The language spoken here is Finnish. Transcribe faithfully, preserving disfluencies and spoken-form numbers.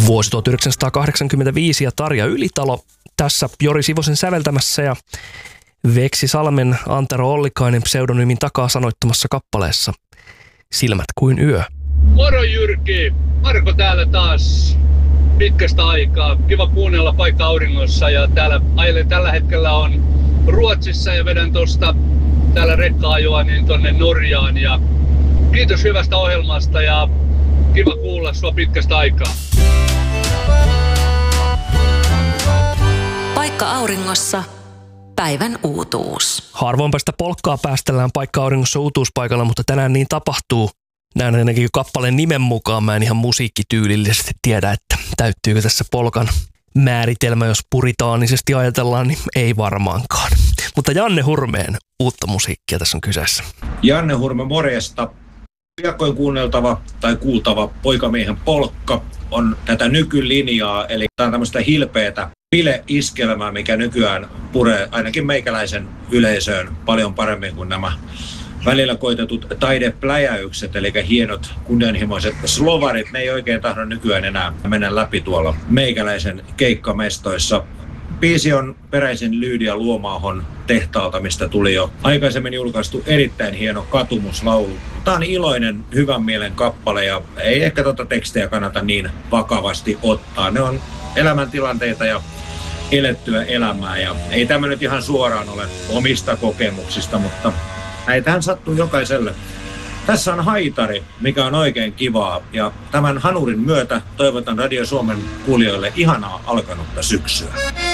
Vuosi tuhatyhdeksänsataakahdeksankymmentäviisi ja Tarja Ylitalo tässä Jori Sivosen säveltämässä ja Veksi Salmen Antero Ollikainen pseudonyymin takaa sanoittamassa kappaleessa Silmät kuin yö. Moro Jyrki, Marko täällä taas pitkästä aikaa. Kiva kuunnella Paikka Auringossa ja täällä ajelen tällä hetkellä on Ruotsissa ja vedän tosta täällä rekka-ajoa niin tonne Norjaan ja kiitos hyvästä ohjelmasta ja kiva kuulla sua pitkästä aikaa. Paikka Auringossa. Päivän uutuus. Harvoinpa sitä polkkaa päästellään Paikka Auringossa uutuuspaikalla, mutta tänään niin tapahtuu. Näin ainakin kappaleen nimen mukaan mä en ihan musiikkityylillisesti tiedä, että täyttyykö tässä polkan määritelmä, jos puritaanisesti ajatellaan, niin ei varmaankaan. Mutta Janne Hurmeen uutta musiikkia tässä on kyseessä. Janne Hurme, morjesta. Piakkoin kuunneltava tai kuultava Poikamiehen polkka on tätä nykylinjaa, eli tämä on tämmöistä hilpeätä bile-iskelmää, mikä nykyään puree ainakin meikäläisen yleisöön paljon paremmin kuin nämä välillä koitetut taidepläjäykset, eli hienot kunnianhimoiset slovarit. Ne ei oikein tahdo nykyään enää mennä läpi tuolla meikäläisen keikkamestoissa. Biisi on peräisin Lyydia Luomaahon tehtaalta, mistä tuli jo aikaisemmin julkaistu erittäin hieno katumuslaulu. Tämä on iloinen, hyvän mielen kappale ja ei ehkä tuota tekstejä kannata niin vakavasti ottaa. Ne on elämäntilanteita ja elettyä elämää ja ei tämä nyt ihan suoraan ole omista kokemuksista, mutta näitähän sattuu jokaiselle. Tässä on Haitari, mikä on oikein kivaa ja tämän hanurin myötä toivotan Radio Suomen kuulijoille ihanaa alkanutta syksyä.